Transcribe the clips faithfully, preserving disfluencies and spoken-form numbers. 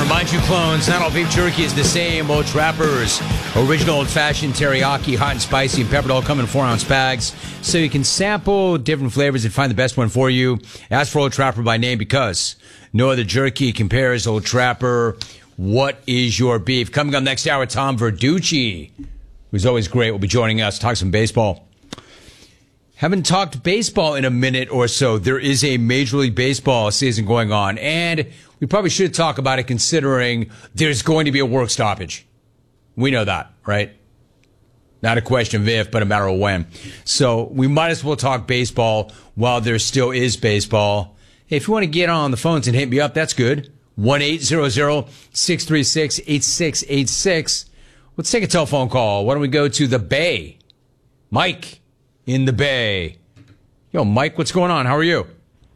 Remind you, clones, not all beef jerky is the same. Old Trappers, original old-fashioned teriyaki, hot and spicy, and peppered, all come in four-ounce bags, so you can sample different flavors and find the best one for you. Ask for Old Trapper by name because no other jerky compares. Old Trapper, what is your beef? Coming up next hour, Tom Verducci, who's always great, will be joining us, talk some baseball. Haven't talked baseball in a minute or so. There is a Major League Baseball season going on, and we probably should talk about it considering there's going to be a work stoppage. We know that, right? Not a question of if, but a matter of when. So we might as well talk baseball while there still is baseball. Hey, if you want to get on the phones and hit me up, that's good. one eight hundred, six three six, eight six eight six. Let's take a telephone call. Why don't we go to the Bay? Mike in the Bay. Yo, Mike, what's going on? How are you?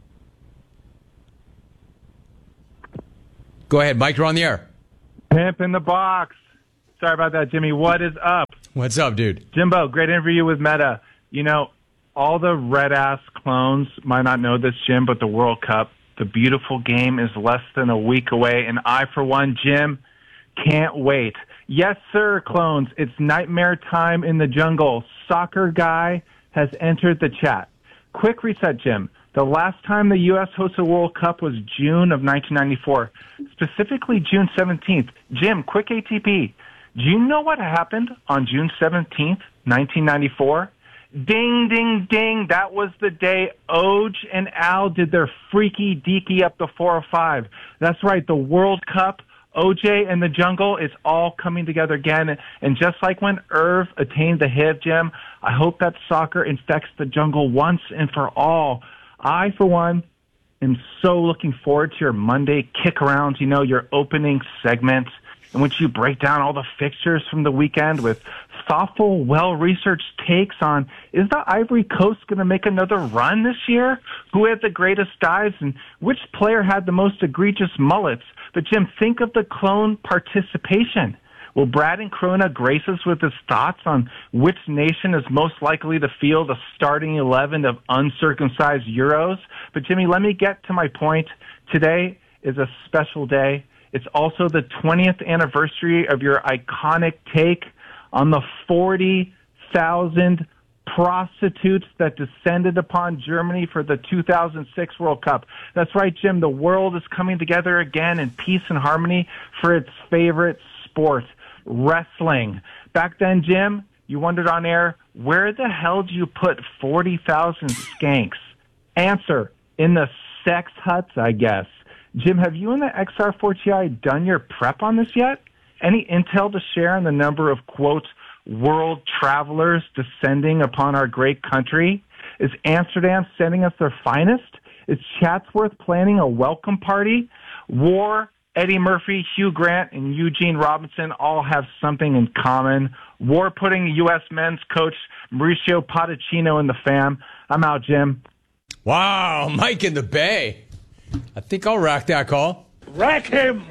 Go ahead, Mike, you're on the air. Pimp in the box. Sorry about that, Jimmy. What is up? What's up, dude? Jimbo, great interview with Meta. You know, all the red-ass clones might not know this, Jim, but the World Cup, the beautiful game, is less than a week away. And I, for one, Jim, can't wait. Yes, sir, clones. It's nightmare time in the jungle. Soccer guy has entered the chat. Quick reset, Jim. The last time the U S hosted a World Cup was June of nineteen ninety-four, specifically June seventeenth. Jim, quick A T P. Do you know what happened on June seventeenth, nineteen ninety-four? Ding, ding, ding. That was the day Oj and Al did their freaky deaky up the four oh five. That's right, the World Cup, O J and the jungle is all coming together again. And just like when Irv attained the H I V, Jim, I hope that soccer infects the jungle once and for all. I, for one, am so looking forward to your Monday kick-arounds, you know, your opening segment in which you break down all the fixtures from the weekend with thoughtful, well-researched takes on, is the Ivory Coast going to make another run this year? Who had the greatest dives and which player had the most egregious mullets? But, Jim, think of the clone participation. Will Brad and Corona grace us with his thoughts on which nation is most likely to field a starting eleven of uncircumcised Euros? But, Jimmy, let me get to my point. Today is a special day. It's also the twentieth anniversary of your iconic take on the forty thousand prostitutes that descended upon Germany for the two thousand six World Cup. That's right, Jim. The world is coming together again in peace and harmony for its favorite sport, wrestling. Back then, Jim, you wondered on air, where the hell do you put forty thousand skanks? Answer, in the sex huts, I guess. Jim, have you and the X R four T I done your prep on this yet? Any intel to share on the number of, quote, world travelers descending upon our great country? Is Amsterdam sending us their finest? Is Chatsworth planning a welcome party? War, Eddie Murphy, Hugh Grant, and Eugene Robinson all have something in common. War putting U S men's coach Mauricio Pochettino in the fam. I'm out, Jim. Wow, Mike in the Bay. I think I'll rack that call. Rack him!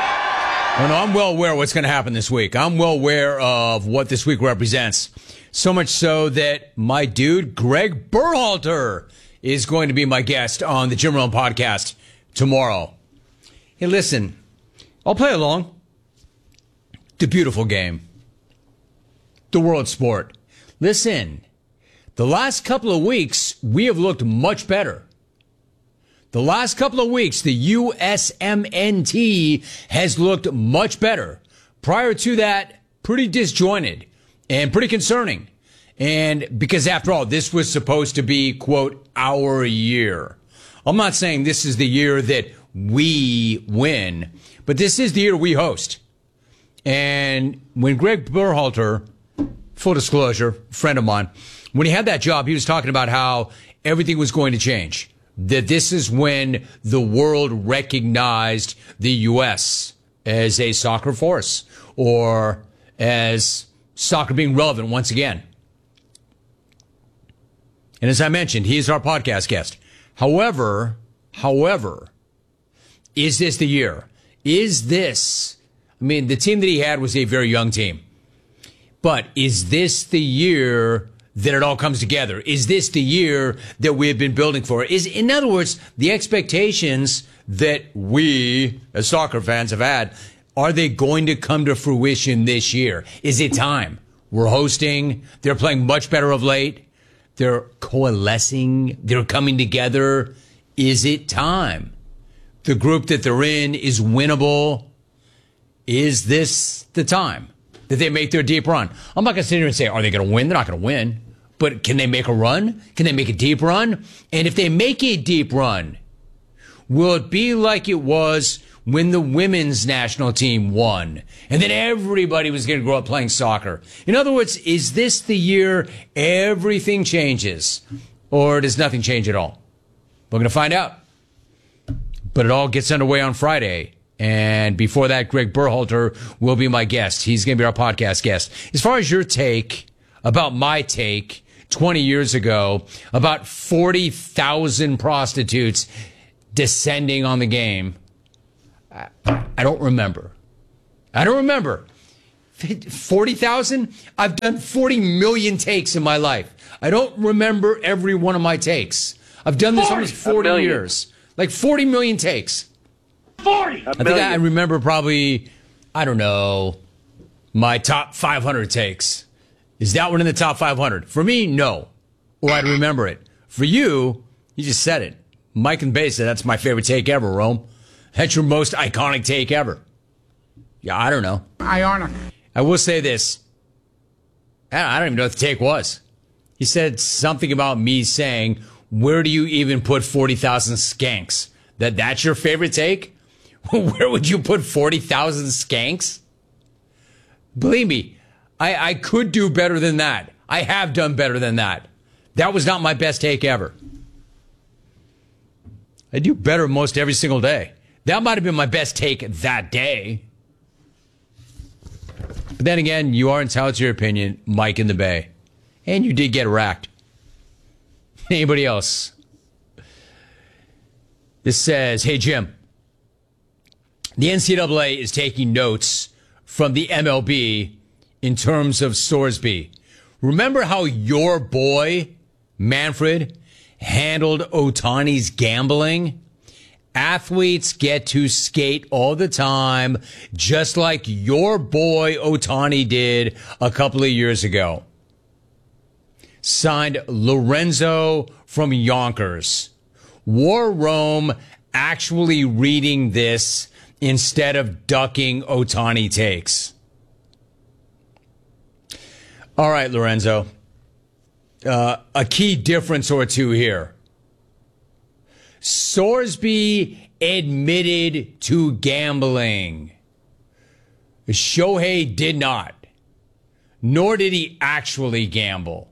Oh, no, I'm well aware of what's going to happen this week. I'm well aware of what this week represents. So much so that my dude, Greg Berhalter, is going to be my guest on the Jim Rome podcast tomorrow. Hey, listen, I'll play along. The beautiful game. The world sport. Listen, the last couple of weeks, we have looked much better. The last couple of weeks, the U S M N T has looked much better. Prior to that, pretty disjointed and pretty concerning. And because after all, this was supposed to be, quote, our year. I'm not saying this is the year that we win, but this is the year we host. And when Greg Berhalter, full disclosure, friend of mine, when he had that job, he was talking about how everything was going to change. That this is when the world recognized the U S as a soccer force or as soccer being relevant once again. And as I mentioned, he is our podcast guest. However, however, is this the year? Is this, I mean, the team that he had was a very young team. But is this the year that it all comes together? Is this the year that we have been building for? Is, in other words, the expectations that we as soccer fans have had, are they going to come to fruition this year? Is it time? We're hosting. They're playing much better of late. They're coalescing. They're coming together. Is it time? The group that they're in is winnable. Is this the time that they make their deep run? I'm not going to sit here and say, are they going to win? They're not going to win. But can they make a run? Can they make a deep run? And if they make a deep run, will it be like it was when the women's national team won and then everybody was going to grow up playing soccer? In other words, is this the year everything changes, or does nothing change at all? We're going to find out. But it all gets underway on Friday. And before that, Greg Berhalter will be my guest. He's going to be our podcast guest. As far as your take about my take twenty years ago about forty thousand prostitutes descending on the game, I, I don't remember. I don't remember. forty thousand? I've done forty million takes in my life. I don't remember every one of my takes. I've done this almost forty years. Like forty million takes. forty! I think I remember probably, I don't know, my top five hundred takes. Is that one in the top five hundred? For me, no. Or I'd remember it. For you, you just said it. Mike and Bay said that's my favorite take ever, Rome. That's your most iconic take ever. Yeah, I don't know. Ionic. I will say this. I don't even know what the take was. He said something about me saying, where do you even put forty thousand skanks? That that's your favorite take? Where would you put forty thousand skanks? Believe me, I, I could do better than that. I have done better than that. That was not my best take ever. I do better most every single day. That might have been my best take that day. But then again, you are entitled to your opinion, Mike in the Bay. And you did get racked. Anybody else? This says, hey, Jim, the N C double A is taking notes from the M L B in terms of Sorsby. Remember how your boy, Manfred, handled Ohtani's gambling? Athletes get to skate all the time, just like your boy Ohtani did a couple of years ago. Signed, Lorenzo from Yonkers. War Rome actually reading this instead of ducking Ohtani takes. All right, Lorenzo. Uh, a key difference or two here. Sorsby admitted to gambling. Shohei did not. Nor did he actually gamble.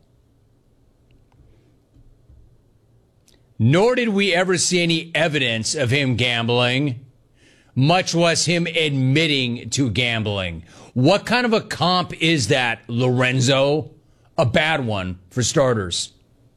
Nor did we ever see any evidence of him gambling, much less him admitting to gambling. What kind of a comp is that, Lorenzo? A bad one, for starters.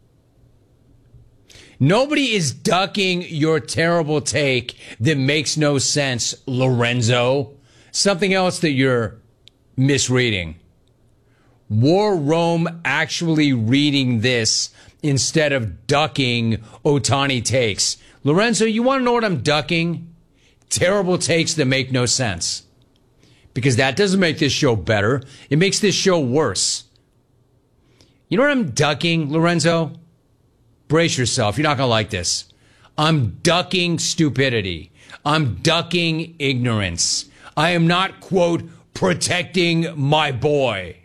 Nobody is ducking your terrible take that makes no sense, Lorenzo. Something else that you're misreading. War Rome actually reading this instead of ducking Ohtani takes. Lorenzo, you want to know what I'm ducking? Terrible takes that make no sense. Because that doesn't make this show better. It makes this show worse. You know what I'm ducking, Lorenzo? Brace yourself. You're not going to like this. I'm ducking stupidity. I'm ducking ignorance. I am not, quote, protecting my boy.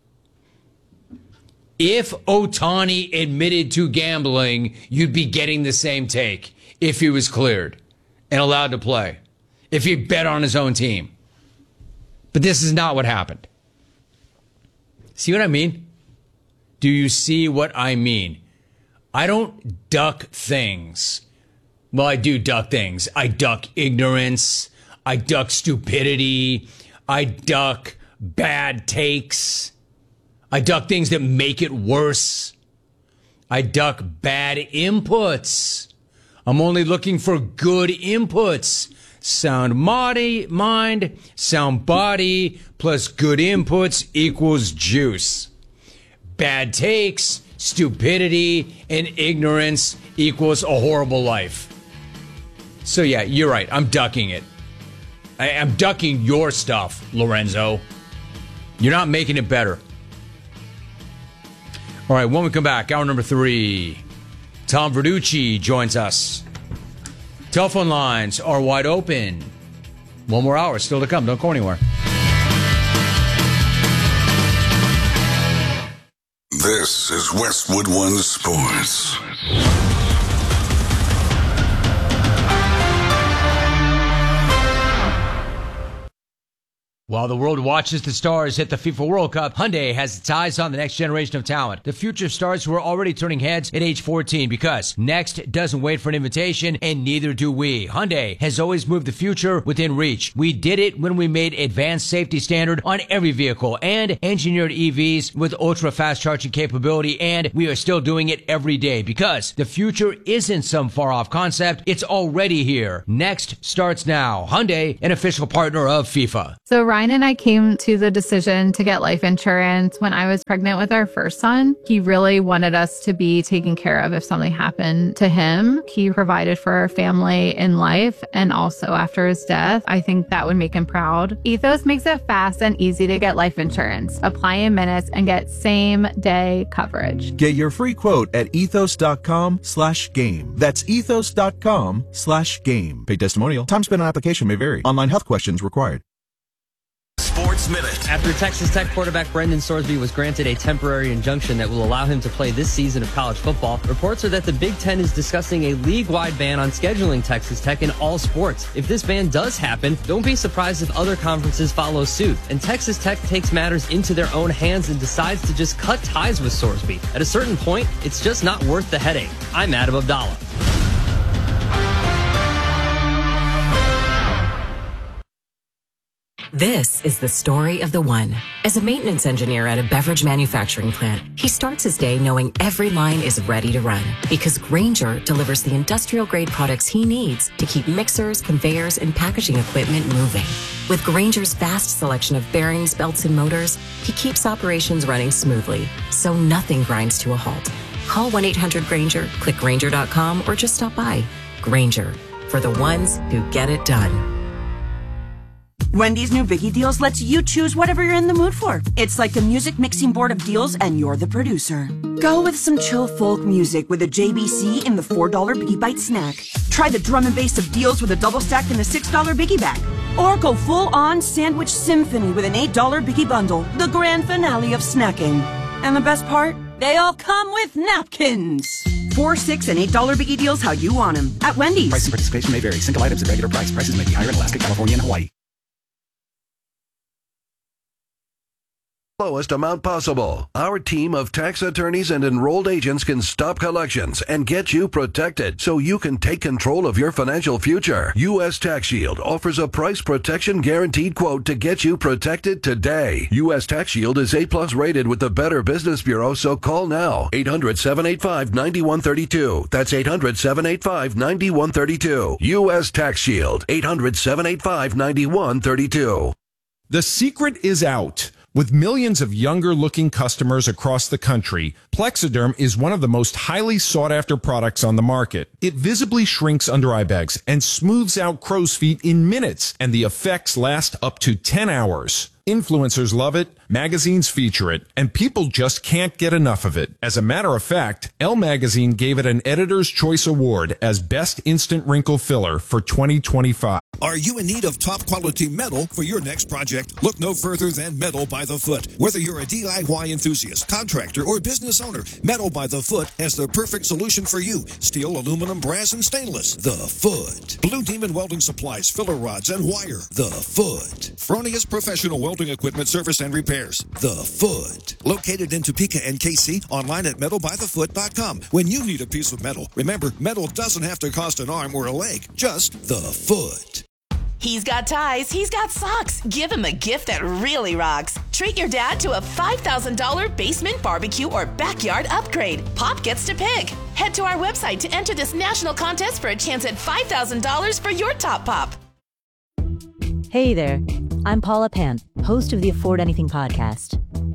If Ohtani admitted to gambling, you'd be getting the same take if he was cleared and allowed to play, if he bet on his own team. But this is not what happened. See what I mean? Do you see what I mean? I don't duck things. Well, I do duck things. I duck ignorance. I duck stupidity. I duck bad takes. I duck things that make it worse. I duck bad inputs. I'm only looking for good inputs. Sound body, mind, sound body plus good inputs equals juice. bad takes, stupidity, and ignorance equals a horrible life. So yeah, you're right. I'm ducking it. I, I'm ducking your stuff, Lorenzo. You're not making it better. All right, when we come back, hour number three, Tom Verducci joins us. Telephone lines are wide open. One more hour still to come. Don't go anywhere. This is Westwood One Sports. While the world watches the stars hit the FIFA World Cup, Hyundai has its eyes on the next generation of talent. The future stars who are already turning heads at age fourteen, because next doesn't wait for an invitation, and neither do we. Hyundai has always moved the future within reach. We did it when we made advanced safety standard on every vehicle and engineered E Vs with ultra-fast charging capability, and we are still doing it every day, because the future isn't some far-off concept. It's already here. Next starts now. Hyundai, an official partner of FIFA. So Ryan and I came to the decision to get life insurance when I was pregnant with our first son. He really wanted us to be taken care of if something happened to him. He provided for our family in life and also after his death. I think that would make him proud. Ethos makes it fast and easy to get life insurance. Apply in minutes and get same day coverage. Get your free quote at ethos.com slash game. That's ethos.com slash game. Paid testimonial. Time spent on application may vary. Online health questions required. Sports Minute. After Texas Tech quarterback Brendan Sorsby was granted a temporary injunction that will allow him to play this season of college football, reports are that the Big Ten is discussing a league-wide ban on scheduling Texas Tech in all sports. If this ban does happen, don't be surprised if other conferences follow suit, and Texas Tech takes matters into their own hands and decides to just cut ties with Sorsby. At a certain point, it's just not worth the headache. I'm Adam Abdallah. This is the story of the one. As a maintenance engineer at a beverage manufacturing plant, he starts his day knowing every line is ready to run, because Grainger delivers the industrial-grade products he needs to keep mixers, conveyors, and packaging equipment moving. With Grainger's vast selection of bearings, belts, and motors, he keeps operations running smoothly, so nothing grinds to a halt. Call one eight hundred Grainger, click Grainger dot com, or just stop by. Grainger, for the ones who get it done. Wendy's new Biggie Deals lets you choose whatever you're in the mood for. It's like a music mixing board of deals, and you're the producer. Go with some chill folk music with a J B C in the four dollar Biggie Bite snack. Try the drum and bass of deals with a double stack in the six dollar Biggie Bag. Or go full-on sandwich symphony with an eight dollar Biggie Bundle, the grand finale of snacking. And the best part? They all come with napkins. Four, six, and eight dollar Biggie Deals how you want them at Wendy's. Price and participation may vary. Single items at regular price. Prices may be higher in Alaska, California, and Hawaii. Lowest amount possible. Our team of tax attorneys and enrolled agents can stop collections and get you protected so you can take control of your financial future. U S Tax Shield offers a price protection guaranteed quote to get you protected today. U S Tax Shield is A plus rated with the Better Business Bureau, so call now. eight hundred, seven eight five, nine one three two. That's eight hundred, seven eight five, nine one three two. U S Tax Shield. eight hundred, seven eight five, nine one three two. The secret is out. With millions of younger-looking customers across the country, Plexiderm is one of the most highly sought-after products on the market. It visibly shrinks under eye bags and smooths out crow's feet in minutes, and the effects last up to ten hours. Influencers love it, magazines feature it, and people just can't get enough of it. As a matter of fact, Elle Magazine gave it an Editor's Choice Award as Best Instant Wrinkle Filler for twenty twenty-five. Are you in need of top-quality metal for your next project? Look no further than Metal by the Foot. Whether you're a D I Y enthusiast, contractor, or business owner, Metal by the Foot has the perfect solution for you. Steel, aluminum, brass, and stainless. The Foot. Blue Demon Welding Supplies, filler rods, and wire. The Foot. Fronius Professional Welding Equipment Service and Repairs. The Foot. Located in Topeka and K C, online at metal by the foot dot com. When you need a piece of metal, remember, metal doesn't have to cost an arm or a leg. Just the Foot. He's got ties, he's got socks. Give him a gift that really rocks. Treat your dad to a five thousand dollars basement barbecue or backyard upgrade. Pop gets to pick. Head to our website to enter this national contest for a chance at five thousand dollars for your top pop. Hey there, I'm Paula Pant, host of the Afford Anything podcast.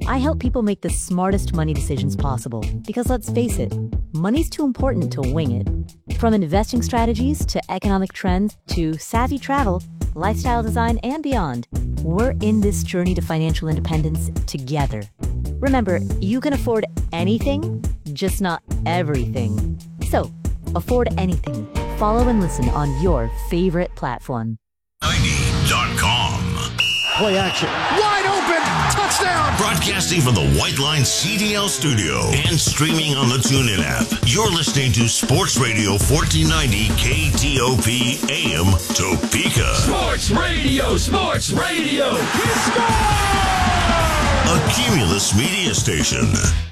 I help people make the smartest money decisions possible because, let's face it, money's too important to wing it. From investing strategies to economic trends to savvy travel, lifestyle design, and beyond, we're in this journey to financial independence together. Remember, you can afford anything, just not everything. So, afford anything. Follow and listen on your favorite platform. ninety dot com. Play action. Wide open. Touchdown. Broadcasting from the White Line C D L studio and streaming on the TuneIn app. You're listening to Sports Radio fourteen ninety K T O P A M Topeka. Sports Radio. Sports Radio. He scores! A Cumulus media station.